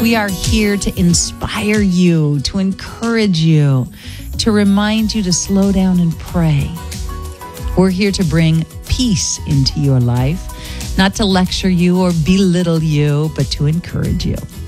We are here to inspire you, to encourage you, to remind you to slow down and pray. We're here to bring peace into your life, not to lecture you or belittle you, but to encourage you.